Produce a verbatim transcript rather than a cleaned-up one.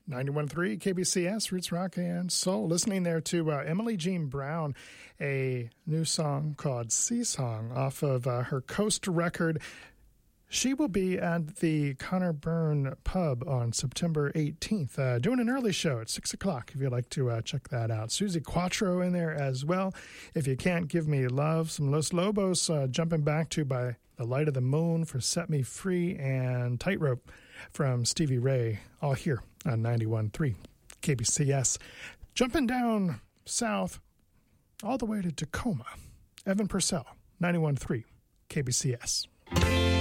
ninety-one point three K B C S, Roots Rock and Soul. Listening there to uh, Emily Jean Brown, a new song called Sea Song off of uh, her Coast record. She will be at the Connor Byrne Pub on September eighteenth, uh, doing an early show at six o'clock if you'd like to uh, check that out. Susie Quattro in there as well. If You Can't Give Me Love, some Los Lobos uh, jumping back to By the Light of the Moon for Set Me Free, and Tightrope from Stevie Ray, all here on ninety-one point three K B C S. Jumping down south all the way to Tacoma, Evan Purcell, ninety-one point three K B C S.